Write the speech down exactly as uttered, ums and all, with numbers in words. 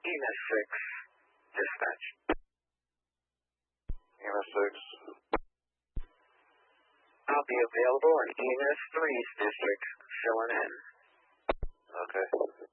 E M S six, dispatch. E M S six. I'll be available in E M S three's district, filling in. Okay.